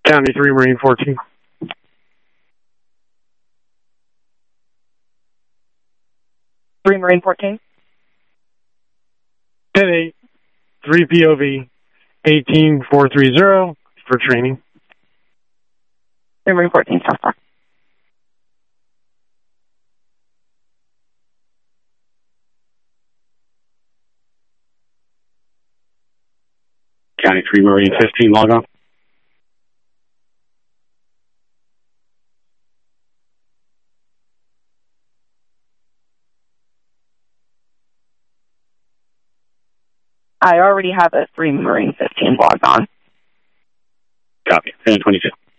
County 3, Marine 14. Marine 14. 10-8, 3 POV, 18430 for training. Marine 14, so far. County 3, Marine 15, log on. I already have a 3 Marine 15 logged on. Copy. 10-22.